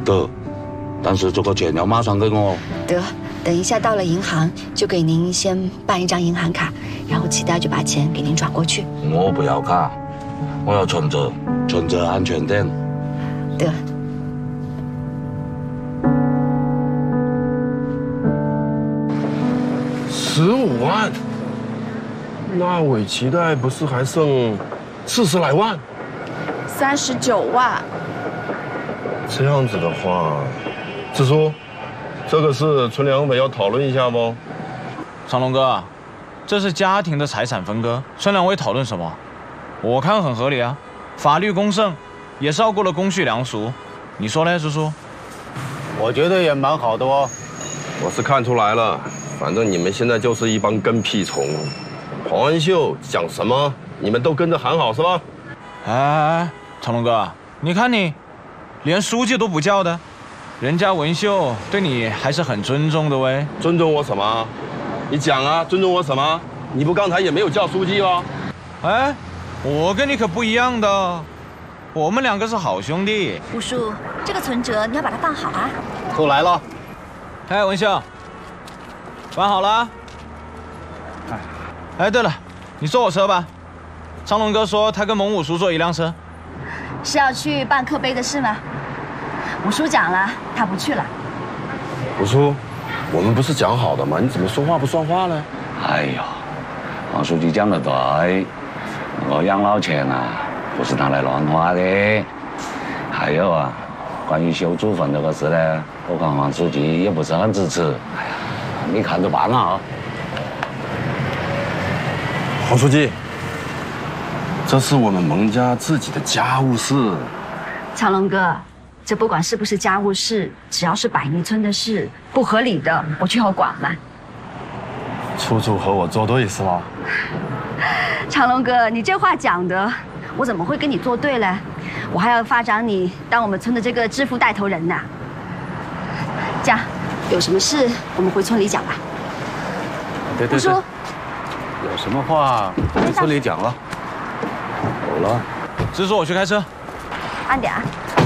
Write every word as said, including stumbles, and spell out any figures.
得，但是这个钱要马上给我。 得，等一下到了银行就给您先办一张银行卡，然后期待就把钱给您转过去。 我不要卡，我要存折，存折安全点。 得。 十五万，那尾期贷不是还剩四十来万？ 三十九万。 这样子的话，支书，这个事村两委要讨论一下不？ 长龙哥，这是家庭的财产分割，村两委讨论什么？我看很合理啊，法律公正，也照顾了公序良俗。你说呢，支书？ 我觉得也蛮好的哦。 我是看出来了。 反正你们现在就是一帮跟屁虫，黄文秀讲什么你们都跟着喊好是吧？ 哎哎哎，长龙哥，你看你，连书记都不叫的，人家文秀对你还是很尊重的喂。 尊重我什么？你讲啊，尊重我什么？你不刚才也没有叫书记吗？ 哎，我跟你可不一样的，我们两个是好兄弟。 吴叔，这个存折你要把它放好啊。 都来了。 哎，文秀。 办好了。哎，哎，对了，你坐我车吧。长龙哥说他跟蒙武叔坐一辆车。 是要去办刻碑的事吗？武叔讲了，他不去了。 武叔，我们不是讲好的吗？你怎么说话不算话呢？ 哎呦，王书记讲得对，我养老钱啊，不是拿来乱花的。还有啊，关于修祖坟这个事呢，我看王书记也不是很支持。哎呀。 你看着办啊！ 黄书记，这是我们蒙家自己的家务事。 长龙哥，这不管是不是家务事，只要是百泥村的事，不合理的我就要管了。 处处和我作对是吧？ 长龙哥，你这话讲的，我怎么会跟你作对嘞？我还要发展你当我们村的这个致富带头人呢。这样。 有什么事我们回村里讲吧。 对对对，有什么话回村里讲了。 走了， 支书，我去开车。 慢点啊。